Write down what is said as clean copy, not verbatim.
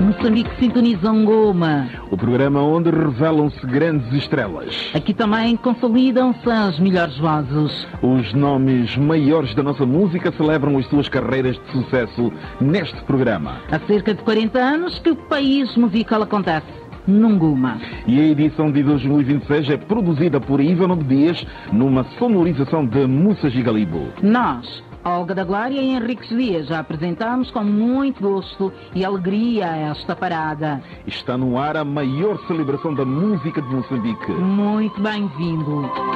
Moçambique sintoniza Ngoma. O programa onde revelam-se grandes estrelas. Aqui também consolidam-se as melhores vozes. Os nomes maiores da nossa música celebram as suas carreiras de sucesso neste programa. Há cerca de 40 anos que o país musical acontece Ngoma. E a edição de 2026 é produzida por Ivano Dias numa sonorização de Moussa Gigalibo. Nós, Olga da Glória e Henriques Dias, já apresentamos com muito gosto e alegria esta parada. Está no ar a maior celebração da música de Moçambique. Muito bem-vindo.